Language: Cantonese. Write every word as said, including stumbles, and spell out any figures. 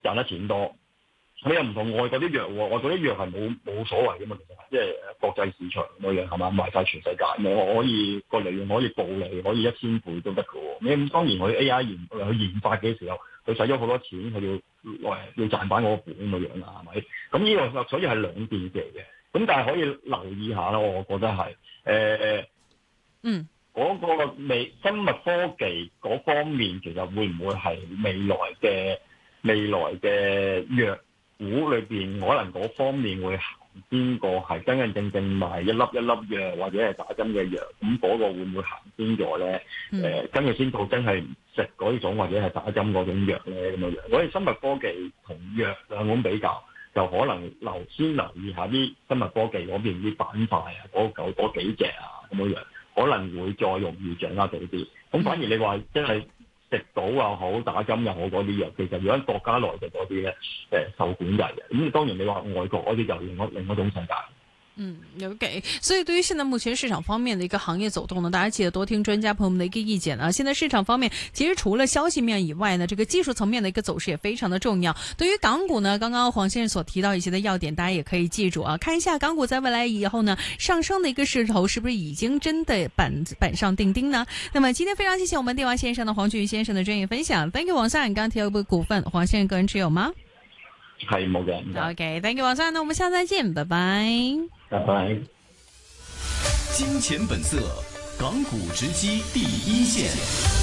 賺得錢多。你又唔同外國啲藥喎，外國啲藥係冇冇所謂嘅嘛，其實即係國際市場咁樣係嘛，賣晒全世界，我可以個利潤可以暴利，可以一千倍都得嘅喎。咁當然佢 A I 研佢研發嘅時候，佢使咗好多錢，佢要誒要賺翻嗰個本咁樣啦，係咪？咁呢個所以係兩件事嚟嘅。咁但係可以留意下啦，我覺得係誒、呃、 嗯嗰個未生物科技嗰方面，其實會唔會係未來嘅未來嘅藥股裏邊可能嗰方面會行邊個係真真正正賣一粒一粒藥或者係打針嘅藥，咁嗰個會唔會行先咗咧？誒、 嗯呃，跟住先到真係食嗰種或者係打針嗰種藥咧咁樣樣。我哋生物科技同藥兩種比較，就可能留先留意下啲生物科技嗰邊啲板塊啊，嗰九嗰幾隻啊咁樣樣，可能會再容易掌握到啲。咁反而你話真係食到又好，打針又好嗰啲藥，其實如果國家內嘅嗰啲咧，誒受管制嘅。咁當然你話外國嗰啲就另一另一種世界。 嗯 ，OK， 所以對於現在目前市場方面的一個行業走動呢，大家記得多聽專家朋友們的一個意見啊。現在市場方面，其實除了消息面以外呢，這個技術層面的一個走勢也非常的重要。對於港股呢，剛剛黃先生所提到一些的要點，大家也可以記住啊。看一下港股在未來以後呢，上升的一個勢頭是不是已經真的板板上釘釘呢？那麼今天非常謝謝我們電話線上的黃俊瑜先生的專業分享。Thank you， 黃生，剛提到嘅股份，黃先生個人持有嗎？ 係冇嘅。 OK，Thank you， 黃生，那我們下次再見，拜拜。 拜拜。 金錢本色，港股直擊第一線。